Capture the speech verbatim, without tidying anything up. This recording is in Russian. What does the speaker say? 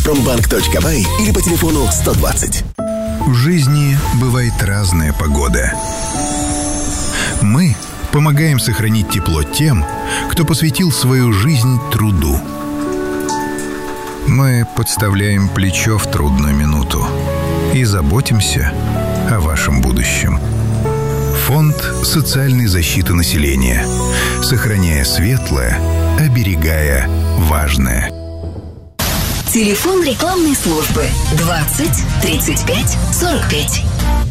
Газпромбанк точка бай или по телефону сто двадцать. В жизни бывает разная погода. Мы помогаем сохранить тепло тем, кто посвятил свою жизнь труду. Мы подставляем плечо в трудную минуту и заботимся о вашем будущем. Фонд социальной защиты населения. Сохраняя светлое, оберегая важное. Телефон рекламной службы двадцать тридцать пять сорок пять.